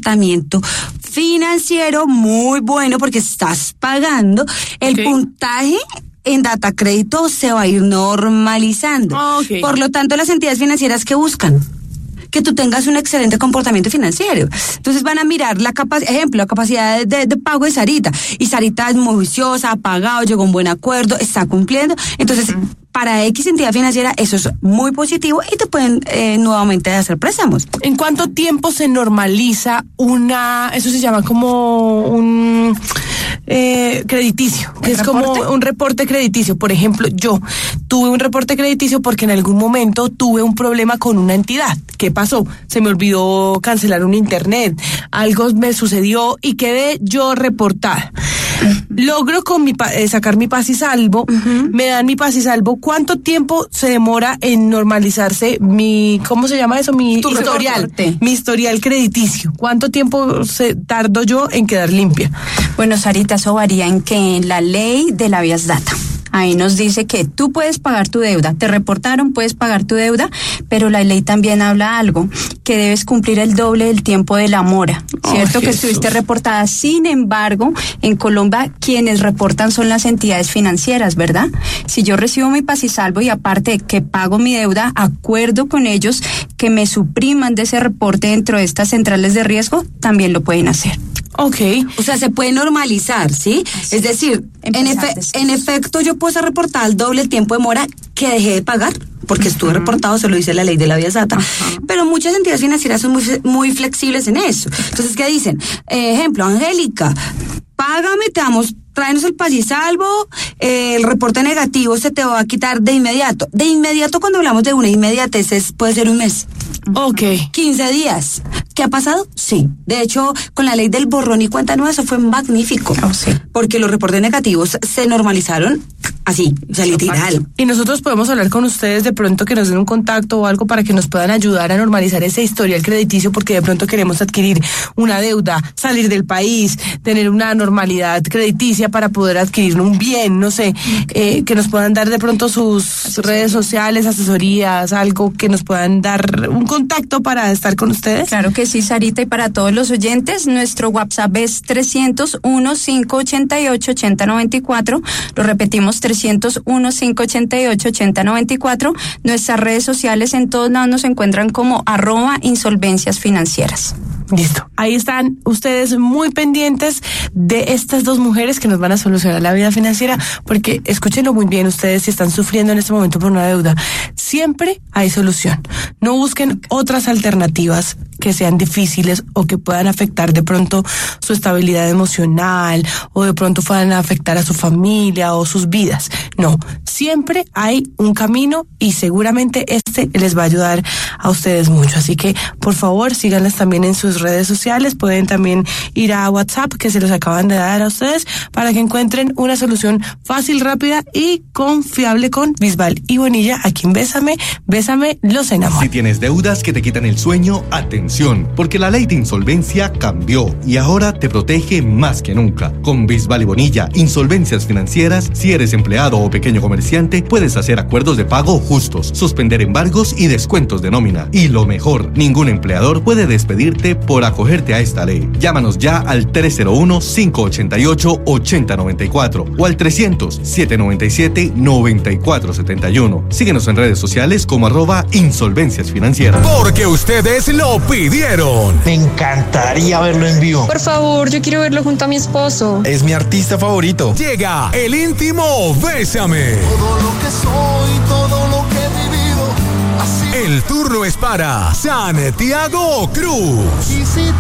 comportamiento financiero muy bueno porque estás pagando. El puntaje en Data Crédito se va a ir normalizando. Por lo tanto, las entidades financieras que buscan que tú tengas un excelente comportamiento financiero. Entonces van a mirar la capacidad de pago de Sarita. Y Sarita es muy juiciosa, ha pagado, llegó a un buen acuerdo, está cumpliendo. Entonces, para X entidad financiera eso es muy positivo y te pueden nuevamente hacer préstamos. ¿En cuánto tiempo se normaliza eso se llama como un crediticio, que es como un reporte crediticio? Por ejemplo, yo tuve un reporte crediticio porque en algún momento tuve un problema con una entidad. ¿Qué pasó? Se me olvidó cancelar un internet, algo me sucedió y quedé yo reportada. Logro con sacar mi paz y salvo, me dan mi paz y salvo. ¿Cuánto tiempo se demora en normalizarse ¿cómo se llama eso? Mi historial crediticio. ¿Cuánto tiempo tardo yo en quedar limpia? Bueno, Sarita, eso varía en la ley de la Vías Data. Ahí nos dice que tú puedes pagar tu deuda, te reportaron, puedes pagar tu deuda, pero la ley también habla algo, que debes cumplir el doble del tiempo de la mora, ¿cierto? Que estuviste reportada. Sin embargo, en Colombia quienes reportan son las entidades financieras, ¿verdad? Si yo recibo mi paz y salvo y aparte que pago mi deuda, acuerdo con ellos que me supriman de ese reporte dentro de estas centrales de riesgo, también lo pueden hacer. O sea, se puede normalizar, ¿sí? Es decir, en efecto yo puedo ser reportada al doble el tiempo de mora que dejé de pagar, porque estuve reportado, se lo dice la ley de la Vías Data. Pero muchas entidades financieras son muy flexibles en eso. Entonces, ¿qué dicen? Ejemplo, Angélica, págame, tráenos el paz y salvo, el reporte negativo se te va a quitar de inmediato. De inmediato, cuando hablamos de una inmediatez, puede ser un mes. 15 días. ¿Qué ha pasado? Sí. De hecho, con la ley del borrón y cuenta nueva, eso fue magnífico. Porque los reportes negativos se normalizaron así, o sea, literal. Y nosotros podemos hablar con ustedes de pronto, que nos den un contacto o algo para que nos puedan ayudar a normalizar ese historial crediticio, porque de pronto queremos adquirir una deuda, salir del país, tener una normalidad crediticia para poder adquirir un bien, no sé, que nos puedan dar de pronto sus redes sociales, asesorías, algo que nos puedan dar un contacto para estar con ustedes. Claro que sí, Sarita, y para todos los oyentes, nuestro WhatsApp es 301-588-8094, lo repetimos, 301-588-8094, nuestras redes sociales en todos lados nos encuentran como @insolvencias financieras. Listo. Ahí están ustedes muy pendientes de estas dos mujeres que nos van a solucionar la vida financiera, porque escúchenlo muy bien ustedes, si están sufriendo en este momento por una deuda, siempre hay solución. No busquen otras alternativas que sean difíciles o que puedan afectar de pronto su estabilidad emocional o de pronto puedan afectar a su familia o sus vidas. No, siempre hay un camino y seguramente les va a ayudar a ustedes mucho. Así que, por favor, síganlas también en sus redes sociales. Pueden también ir a WhatsApp, que se los acaban de dar a ustedes, para que encuentren una solución fácil, rápida y confiable con Bisbal y Bonilla, aquí en Bésame los enamora. Si tienes deudas que te quitan el sueño, atención, porque la ley de insolvencia cambió y ahora te protege más que nunca. Con Bisbal y Bonilla, insolvencias financieras, si eres empleado o pequeño comerciante, puedes hacer acuerdos de pago justos, suspender embargos y descuentos de nómina. Y lo mejor, ningún empleador puede despedirte por acogerte a esta ley. Llámanos ya al 301-588-8094 o al 300-797-9471. Síguenos en redes sociales como @insolvencias financieras. Porque ustedes lo pidieron. Me encantaría verlo en vivo. Por favor, yo quiero verlo junto a mi esposo. Es mi artista favorito. Llega el íntimo Bésame. Todo lo que soy, todo lo que he vivido. El turno es para Santiago Cruz. Y si